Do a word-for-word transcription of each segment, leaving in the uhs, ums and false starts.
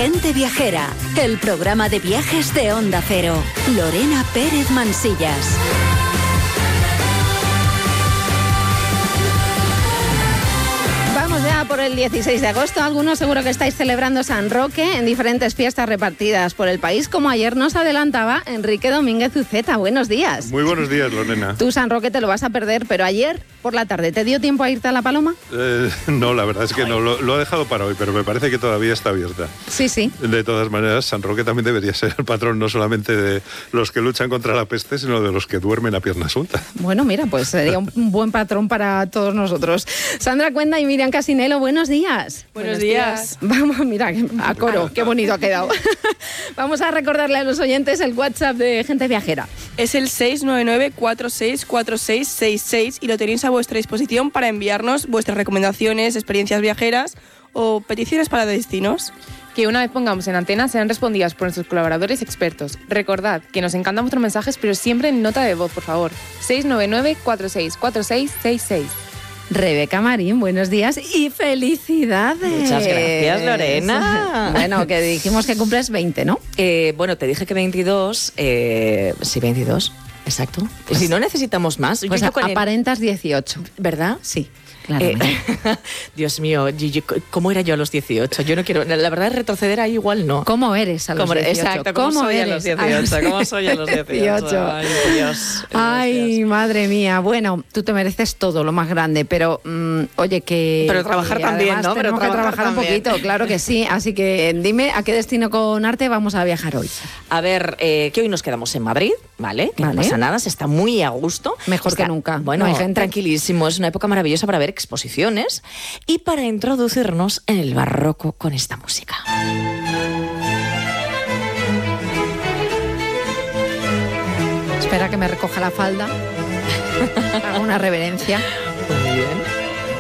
Gente Viajera, el programa de viajes de Onda Cero. Lorena Pérez Mansillas. Vamos ya por el dieciséis de agosto. Algunos seguro que estáis celebrando San Roque en diferentes fiestas repartidas por el país, como ayer nos adelantaba Enrique Domínguez Uceta. Buenos días. Muy buenos días, Lorena. Tú San Roque te lo vas a perder, pero ayer por la tarde, ¿te dio tiempo a irte a La Paloma? Eh, no, la verdad es que no, lo, lo he dejado para hoy, pero me parece que todavía está abierta. Sí, sí. De todas maneras, San Roque también debería ser el patrón no solamente de los que luchan contra la peste, sino de los que duermen a pierna suelta. Bueno, mira, pues sería un buen patrón para todos nosotros. Sandra Cuenda y Miriam Casinelo, buenos días. Buenos días. Vamos, mira, a coro, qué bonito ha quedado. Vamos a recordarle a los oyentes el WhatsApp de Gente Viajera. Es el seis nueve nueve, cuatro seis cuatro seis seis seis y lo tenéis a vuestra disposición para enviarnos vuestras recomendaciones, experiencias viajeras o peticiones para destinos. Que una vez pongamos en antena sean respondidas por nuestros colaboradores expertos. Recordad que nos encantan vuestros mensajes, pero siempre en nota de voz, por favor. seis nueve nueve, cuatro seis cuatro seis seis seis. Rebeca Marín, buenos días y felicidades. Muchas gracias, Lorena. Bueno, que dijimos que cumples veinte, ¿no? Eh, bueno, te dije que veintidós. Eh, sí, veintidós, exacto. Pues, si no necesitamos más. Pues yo, yo con aparentas el... dieciocho. ¿Verdad? Sí. Claro. Eh, Dios mío, ¿cómo era yo a los dieciocho? Yo no quiero, la verdad, retroceder ahí igual no. ¿Cómo eres a los ¿Cómo, dieciocho? Exacto, ¿cómo, ¿Cómo soy eres a los dieciocho? ¿Cómo soy a los dieciocho? Ay, Dios. Ay, madre mía. Bueno, tú te mereces todo, lo más grande, pero mm, oye, que... Pero trabajar que también, ¿no? Tenemos pero que trabajar también. un poquito, claro que sí. Así que dime, ¿a qué destino con arte vamos a viajar hoy? A ver, eh, que hoy nos quedamos en Madrid, ¿vale? Que vale. No pasa nada, se está muy a gusto. Mejor está, que nunca. Bueno, no hay gente. Tranquilísimo, es una época maravillosa para ver exposiciones y para introducirnos en el barroco con esta música. Espera que me recoja la falda. Hago una reverencia. Muy bien.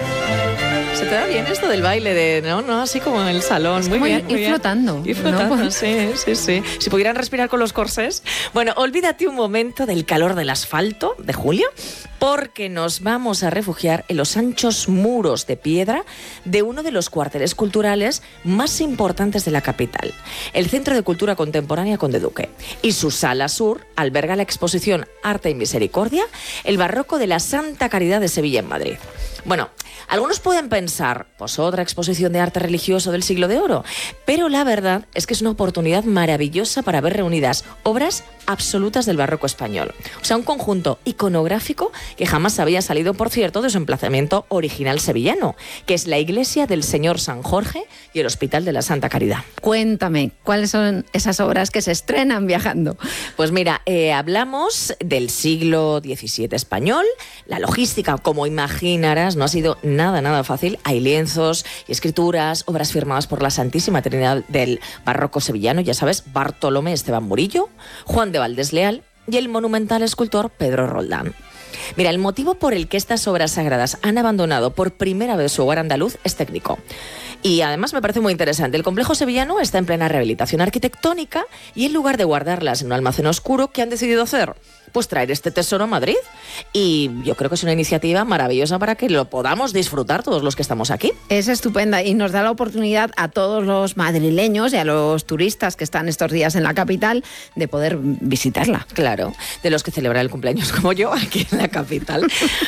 Se te da bien esto del baile, de no, no, así como en el salón. Es muy como bien, ir, muy ir bien. flotando. Ir flotando, ¿no? sí, sí, sí. Si pudieran respirar con los corsés. Bueno, olvídate un momento del calor del asfalto de julio, porque nos vamos a refugiar en los anchos muros de piedra de uno de los cuarteles culturales más importantes de la capital, el Centro de Cultura Contemporánea Conde Duque. Y su sala sur alberga la exposición Arte y Misericordia, el barroco de la Santa Caridad de Sevilla en Madrid. Bueno, algunos pueden pensar, pues otra exposición de arte religioso del siglo de oro, pero la verdad es que es una oportunidad maravillosa para ver reunidas obras absolutas del barroco español. O sea, un conjunto iconográfico que jamás había salido, por cierto, de su emplazamiento original sevillano, que es la iglesia del Señor San Jorge y el Hospital de la Santa Caridad. Cuéntame, ¿cuáles son esas obras que se estrenan viajando? Pues mira, eh, hablamos del siglo diecisiete español. La logística, como imaginarás, no ha sido nada, nada fácil. Hay lienzos y escrituras, obras firmadas por la Santísima Trinidad del barroco sevillano, ya sabes, Bartolomé Esteban Murillo, Juan de Valdés Leal y el monumental escultor Pedro Roldán. Mira, el motivo por el que estas obras sagradas han abandonado por primera vez su hogar andaluz es técnico. Y además me parece muy interesante. El complejo sevillano está en plena rehabilitación arquitectónica y en lugar de guardarlas en un almacén oscuro, ¿qué han decidido hacer? Pues traer este tesoro a Madrid. Y yo creo que es una iniciativa maravillosa para que lo podamos disfrutar todos los que estamos aquí. Es estupenda y nos da la oportunidad a todos los madrileños y a los turistas que están estos días en la capital de poder visitarla. Claro, de los que celebran el cumpleaños como yo aquí en la capital.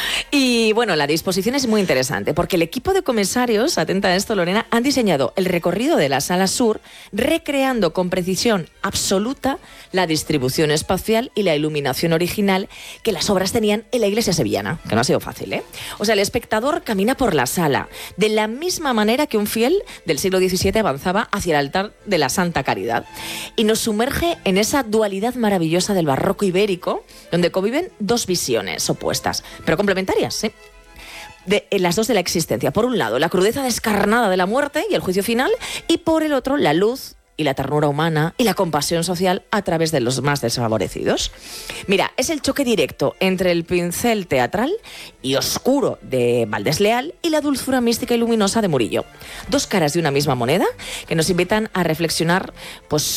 Y bueno, la disposición es muy interesante porque el equipo de comisarios, atenta a esto Lorena, han diseñado el recorrido de la sala sur recreando con precisión absoluta la distribución espacial y la iluminación original que las obras tenían en la iglesia sevillana, que no ha sido fácil, ¿eh? O sea, el espectador camina por la sala de la misma manera que un fiel del siglo diecisiete avanzaba hacia el altar de la Santa Caridad y nos sumerge en esa dualidad maravillosa del barroco ibérico, donde conviven dos visiones opuestas, pero complementarias, ¿sí? De, las dos de la existencia. Por un lado, la crudeza descarnada de la muerte y el juicio final, y por el otro, la luz y la ternura humana y la compasión social a través de los más desfavorecidos. Mira, es el choque directo entre el pincel teatral y oscuro de Valdés Leal y la dulzura mística y luminosa de Murillo. Dos caras de una misma moneda que nos invitan a reflexionar, pues,